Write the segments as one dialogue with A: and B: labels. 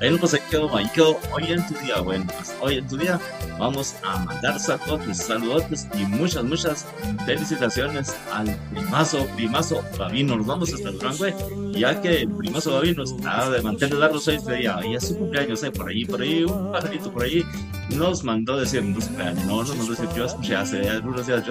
A: Bueno, pues ahí quedó hoy en tu día. Bueno, pues hoy en tu día vamos a mandar saludos, saludos y muchas felicitaciones al primazo Gavino. Nos vamos hasta Durango, ya que el primazo Gavino está de mantener largos hoy este día. Y es su cumpleaños, por ahí, un pajarito por ahí nos mandó decir, no nos mandó decir, yo escuché hace algunos días,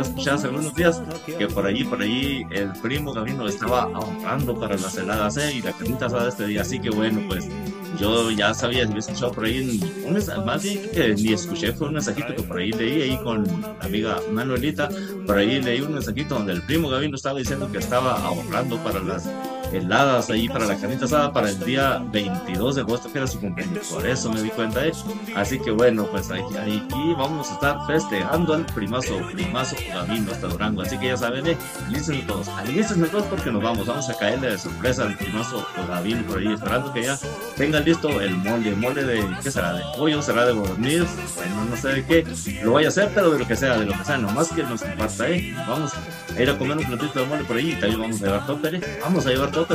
A: que por ahí el primo Gavino estaba ahorrando para las heladas, y la carnita asada este día. Así que bueno, pues yo ya sabía, había escuchado por ahí, más bien que ni escuché, fue un mensajito que por ahí leí ahí con la amiga Manuelita, por ahí leí un mensajito donde el primo Gavino estaba diciendo que estaba ahorrando para las heladas ahí, para la carnita asada, para el día 22 de agosto, que era su cumpleaños, por eso me di cuenta, así que bueno, pues ahí vamos a estar festejando al primazo Gavino hasta Durango, así que ya saben, alístense todos porque nos vamos a caerle de sorpresa al primazo Gavino por ahí, esperando que ya tenga listo el mole de, ¿qué será? De pollo, será de borniz, bueno, no sé de qué, lo voy a hacer, pero de lo que sea, nomás que nos comparta, vamos a ir a comer un platito de mole por ahí, y también vamos a llevar topper,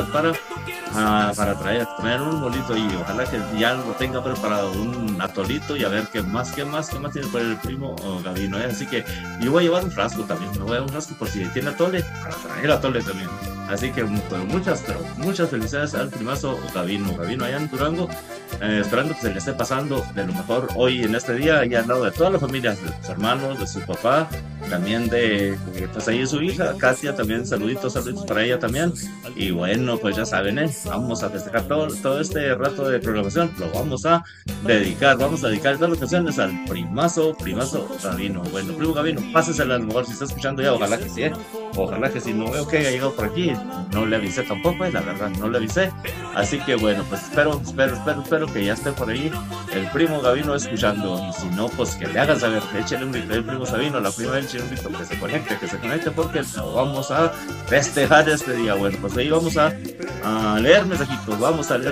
A: para traer un molito y ojalá que ya lo tenga preparado un atolito y a ver qué más tiene por el primo Gavino, así que yo voy a llevar un frasco también, me voy a llevar un frasco por si tiene atole, para traer atole también, así que muchas felicidades al primazo Gavino allá en Durango, esperando que se le esté pasando de lo mejor hoy en este día, y al lado de todas las familias, de sus hermanos, de su papá, también de pues ahí su hija Katia, también saluditos para ella también. Y bueno, pues ya saben, vamos a festejar todo este rato de programación, lo vamos a dedicar todas las canciones al primazo Gavino. Bueno, primo Gavino, pásesela, a lo mejor si está escuchando ya, ojalá que sí, no veo que haya llegado por aquí, no le avisé tampoco, la verdad, no le avisé, así que bueno, pues espero que ya esté por ahí el primo Gavino escuchando, y si no, pues que le hagan saber, échale un grito, el primo Gavino, la prima échale un grito, que se conecte, porque lo vamos a festejar este día. Bueno, pues ahí vamos a leer mensajitos, vamos a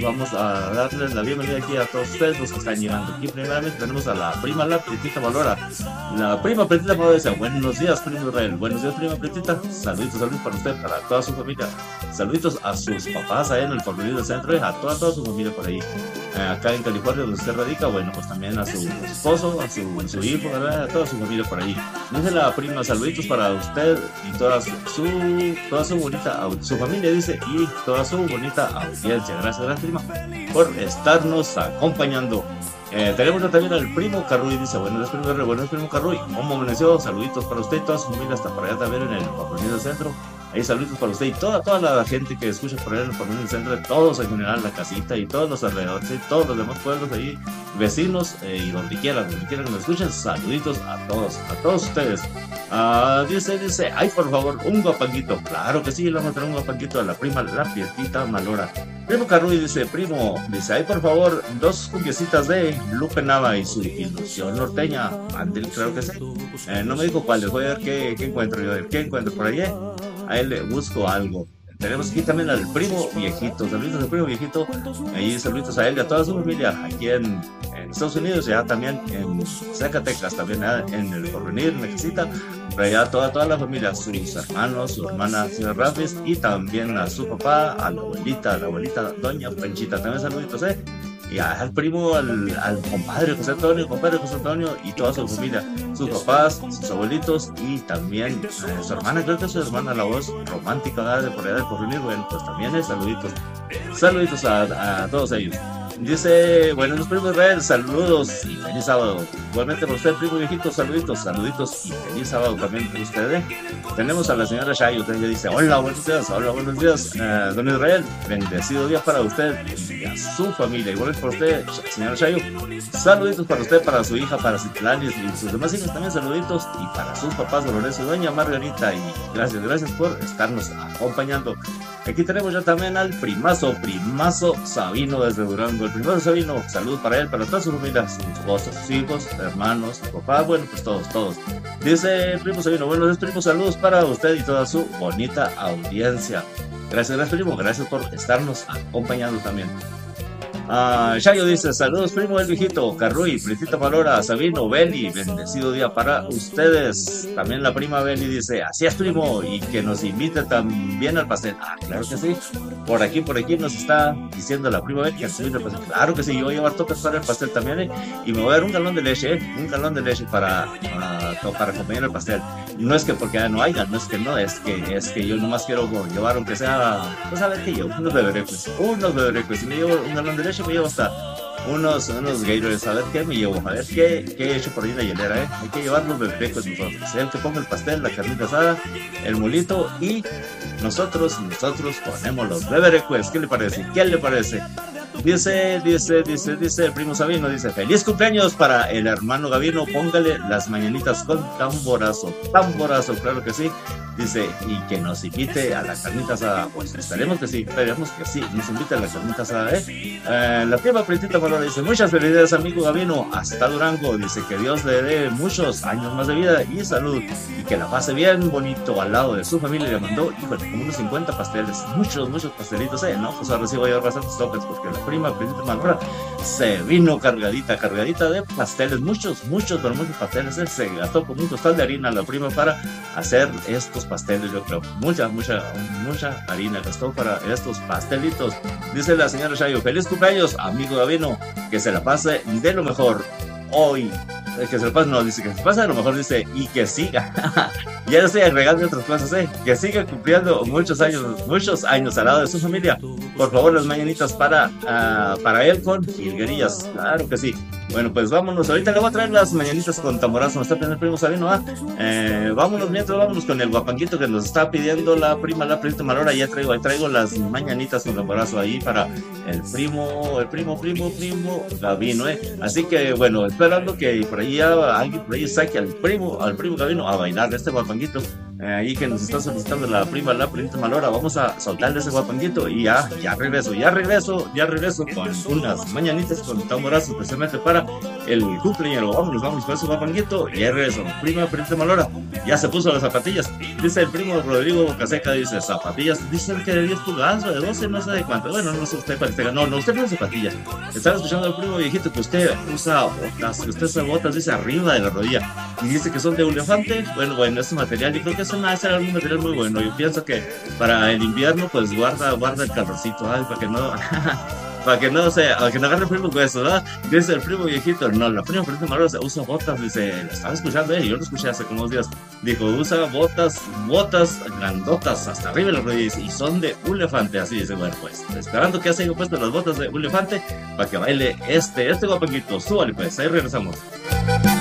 A: darles la bienvenida aquí a todos ustedes los que están llegando. Aquí primeramente tenemos a la prima, la Pretita Valora. La prima Pretita Valora dice, buenos días, primo Israel, buenos días, prima Pretita, saluditos para usted, para toda su familia, saluditos a sus papás allá en el Porvenir del Centro, a toda su familia por ahí, acá en California donde usted radica, bueno, pues también a su esposo, a su hijo, ¿verdad? A toda su familia por ahí. Dice la prima, saluditos para usted y toda su bonita, su familia, dice, y toda su bonita audiencia. Gracias prima por estarnos acompañando. Tenemos también al primo Carruy, dice, buenos días primo Carruy, ¿cómo amaneció? Saluditos para usted y toda su familia, hasta para allá también en el Porvenir del Centro. Ahí saludos para usted y toda la gente que escucha por ahí en el Porvenir del Centro, de todos en general, la casita y todos los alrededores, y todos los demás pueblos ahí, vecinos, y donde quieran que nos escuchen, saluditos a todos ustedes. Dice, ay, por favor, un guapanguito. Claro que sí, le vamos a traer un guapanguito a la prima, la Pietita Malora. Primo Carruy dice, ay, por favor, 2 cumbiecitas de Lupe Nava y su ilusión norteña. Andel, claro que sí. No me dijo cuáles, voy a ver qué encuentro yo, qué encuentro por ahí. A él le busco algo. Tenemos aquí también al primo viejito, saluditos al primo viejito, ahí saluditos a él y a toda su familia, aquí en Estados Unidos, ya también en Zacatecas, también en el Porvenir, en la casita, pero allá toda la familia, sus hermanos, su hermana, señor Rafis, y también a su papá, a la abuelita doña Panchita, también saluditos, y al primo, al compadre José Antonio y toda su familia, sus papás, sus abuelitos y también su hermana, creo que es su hermana, la voz romántica, ¿verdad? De por allá de Porvenir. Bueno, pues también saluditos a todos ellos. Dice, bueno, los primos Israel, saludos y feliz sábado. Igualmente por usted, primo viejito, saluditos y feliz sábado también por usted. Tenemos a la señora Shayo, ella dice, hola, buenos días, don Israel, bendecido día para usted y a su familia. Igualmente por usted, señora Shayo, saluditos para usted, para su hija, para Citlali y sus demás hijos también, saluditos, y para sus papás, Dolores y doña Margarita, y gracias por estarnos acompañando. Aquí tenemos ya también al primazo Sabino desde Durango. El primazo Sabino, saludos para él, para toda su familia, su esposa, sus hijos, hermanos, su papá, bueno, pues todos. Dice el primo Sabino, buenos días primo, saludos para usted y toda su bonita audiencia. Gracias primo, gracias por estarnos acompañando también. Chayo dice, saludos primo el viejito, Carruy, Pritita Valora, Sabino, Beli, bendecido día para ustedes. También la prima Beli dice, así es primo, y que nos invite también al pastel. Claro que sí. Por aquí nos está diciendo la prima Beli que nos invite al pastel. Claro que sí, yo voy a llevar toques para el pastel también, y me voy a dar un galón de leche, para acompañar el pastel. No es que porque no haya, no es que no, es que yo nomás quiero llevar aunque sea, pues a ver qué llevo, unos beberecos, si me llevo un galón de leche me llevo hasta unos Gatorades, a ver qué me llevo, a ver qué he hecho por ahí en la hielera, hay que llevar los beberecos nosotros, el que ponga el pastel, la carnita asada, el molito y nosotros ponemos los beberecos. ¿Qué le parece? ¿Qué le parece? Dice el primo Sabino, dice, feliz cumpleaños para el hermano Gavino, póngale las mañanitas con tamborazo, claro que sí. Dice, y que nos invite a la carnita asada. Pues esperemos que sí, nos invite a la carnita asada, la prima Pritita Valora dice, muchas felicidades amigo Gavino, hasta Durango, dice que Dios le dé muchos años más de vida y salud, y que la pase bien bonito al lado de su familia. Le mandó, bueno, como unos 50 pasteles, muchos pastelitos, ¿no? Pues ahora sí voy a llevar bastantes toques, porque la prima Pritita Valora se vino cargadita de pasteles, muchos pasteles, se gastó con un costal de harina la prima para hacer estos pasteles, yo creo, mucha harina gastó para estos pastelitos. Dice la señora Chayo, feliz cumpleaños amigo Gavino, que se la pase de lo mejor hoy, que se la pase, no, dice que se pase de lo mejor, dice, y que siga ya estoy agregando otras cosas, que siga cumpliendo muchos años al lado de su familia. Por favor, las mañanitas para él con jilguerillas, claro que sí. Bueno, pues vámonos, ahorita le voy a traer las mañanitas con tamborazo, me está pidiendo el primo Sabino, vámonos con el guapanguito que nos está pidiendo la prima Malora. Ya traigo las mañanitas con tamborazo ahí para el primo Gavino, así que bueno, esperando que por ahí alguien por ahí saque al primo Gavino a bailar este guapanguito, ahí que nos está solicitando la prima Malora. Vamos a soltarle ese guapanguito y ya regreso con unas mañanitas con tamborazo especialmente para el cumpleañero. Vamos con ese guapanguito y ya regreso. Prima Malora ya se puso las zapatillas, dice el primo Rodrigo Caseca, dice zapatillas, dicen que de 10 pulgadas o de 12, no sé de cuánto. Bueno, no sé usted parece, no, usted no usa zapatillas. Estaba escuchando al primo viejito que usted usa botas, dice arriba de la rodilla, y dice que son de elefante. Bueno, ese material, yo creo que eso va a ser algún material muy bueno. Yo pienso que para el invierno pues guarda el calorcito, para que no agarre frío los huesos, ¿verdad? Dice el primo viejito, no, la prima Malora usa botas, dice, lo estaba escuchando, yo lo escuché hace como 2 días, dijo, usa botas grandotas hasta arriba de las rodillas y son de elefante, así dice. Bueno, pues esperando que se hayan puesto las botas de elefante para que baile este guapanguito. Súbale pues, ahí regresamos.